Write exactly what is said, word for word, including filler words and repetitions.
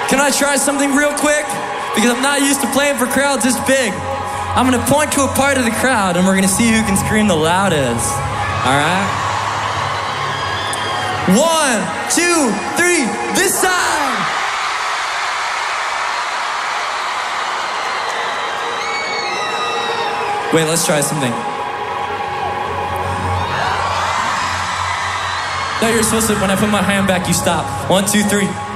Can I try something real quick? Because I'm not used to playing for crowds this big. I'm gonna point to a part of the crowd and we're gonna see who can scream the loudest. All right? One, two, three, this side! Wait, let's try something. No, you're supposed to, when I put my hand back, you stop. One, two, three.